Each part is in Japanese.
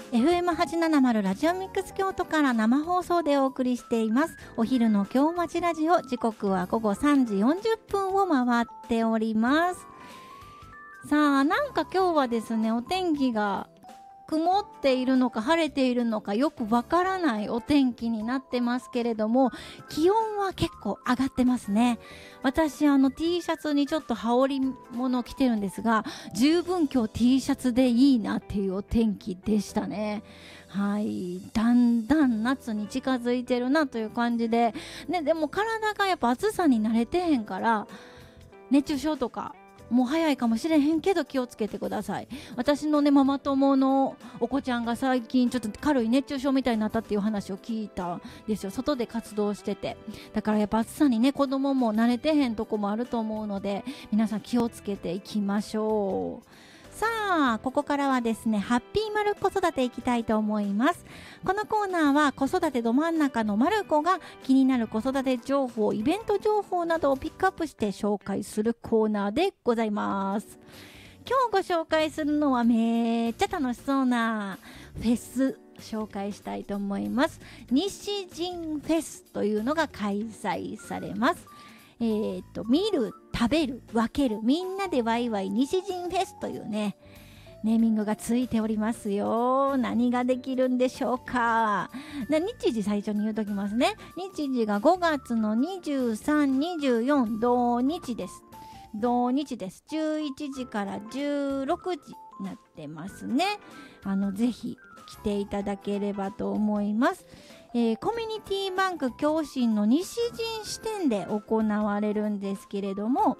FM870 ラジオミックス京都から生放送でお送りしています。お昼の京町ラジオ、時刻は午後3時40分を回っております。さあ、なんか今日はですね、お天気が曇っているのか晴れているのかよくわからないお天気になってますけれども、気温は結構上がってますね。私T シャツにちょっと羽織物着てるんですが、十分今日 T シャツでいいなっていうお天気でしたね。はい、だんだん夏に近づいてるなという感じで、ね、でも体がやっぱ暑さに慣れてへんから熱中症とかもう早いかもしれへんけど気をつけてください。私のねママ友のお子ちゃんが最近ちょっと軽い熱中症みたいになったっていう話を聞いたんですよ。外で活動してて、だからやっぱ暑さにね子供も慣れてへんとこもあると思うので、皆さん気をつけていきましょう。さあ、ここからはですね、ハッピーマル子育ていきたいと思います。このコーナーは子育てど真ん中のマルコが気になる子育て情報、イベント情報などをピックアップして紹介するコーナーでございます。今日ご紹介するのはめっちゃ楽しそうなフェス紹介したいと思います。西陣フェスというのが開催されます。見る、食べる、分ける、みんなでワイワイ西陣フェスというねネーミングがついておりますよ。何ができるんでしょうか。日時最初に言うときますね。日時が5月の23、24同日です。同日です。11時から16時になってますね。ぜひ来ていただければと思います。コミュニティバンク共振の西陣支店で行われるんですけれども、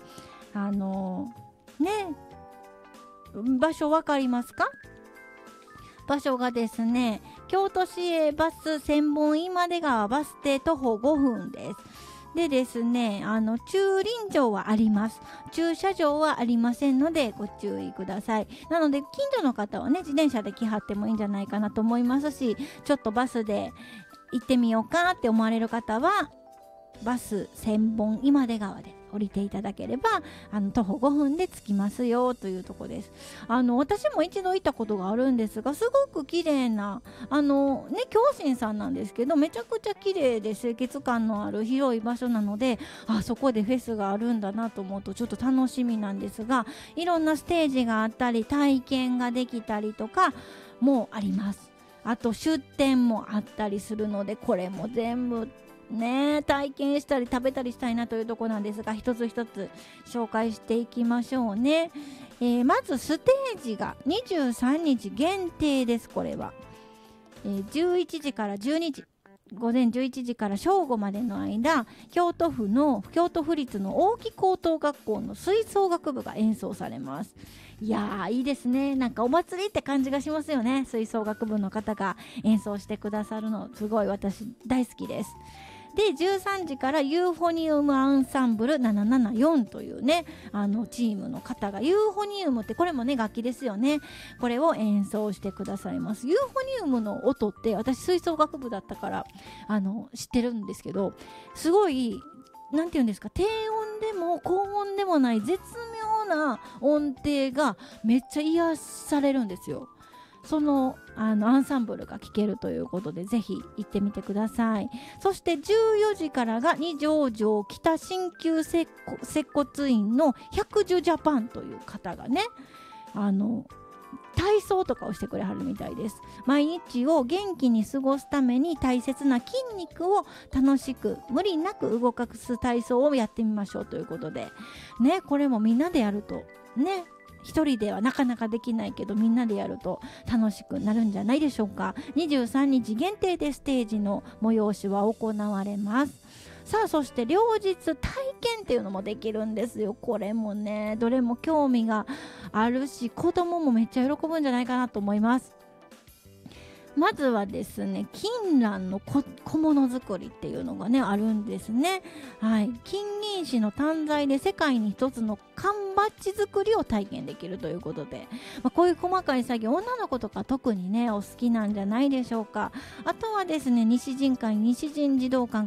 場所わかりますか？場所がですね、京都市営バス千本今出川バス停徒歩5分です。でですね、駐輪場はあります。駐車場はありませんのでご注意ください。なので近所の方はね、自転車で来はってもいいんじゃないかなと思いますし、ちょっとバスで行ってみようかって思われる方はバス千本今出川で降りていただければ徒歩5分で着きますよというところです。私も一度行ったことがあるんですが、すごく綺麗な共振さんなんですけど、めちゃくちゃ綺麗で清潔感のある広い場所なので、そこでフェスがあるんだなと思うとちょっと楽しみなんですが、いろんなステージがあったり体験ができたりとかもあります。あと出店もあったりするので、これも全部ね体験したり食べたりしたいなというところなんですが、一つ一つ紹介していきましょうね。まずステージが23日限定です。これは、11時から12時、午前11時から正午までの間、京都府立の大木高等学校の吹奏楽部が演奏されます。いやーいいですね。なんかお祭りって感じがしますよね。吹奏楽部の方が演奏してくださるのすごい私大好きです。で13時からユーフォニウムアンサンブル774というねチームの方が、ユーフォニウムってこれもね楽器ですよね。これを演奏してくださいます。ユーフォニウムの音って私吹奏楽部だったから知ってるんですけど、すごいなんて言うんですか、低音でも高音でもない絶妙な音程がめっちゃ癒されるんですよ。そのアンサンブルが聴けるということで、ぜひ行ってみてください。そして14時からが二条城北鍼灸接骨院の百樹ジャパンという方がね体操とかをしてくれはるみたいです。毎日を元気に過ごすために大切な筋肉を楽しく無理なく動かす体操をやってみましょうということでね、これもみんなでやるとね、一人ではなかなかできないけどみんなでやると楽しくなるんじゃないでしょうか。23日限定でステージの催しは行われます。さあ、そして両日体験っていうのもできるんですよ。これもねどれも興味があるし、子供もめっちゃ喜ぶんじゃないかなと思います。まずはですね、金蘭の小物作りっていうのがねあるんですね。はい、金銀糸の短材で世界に一つの缶バッジ作りを体験できるということで、こういう細かい作業女の子とか特にねお好きなんじゃないでしょうか。あとはですね、西陣児童館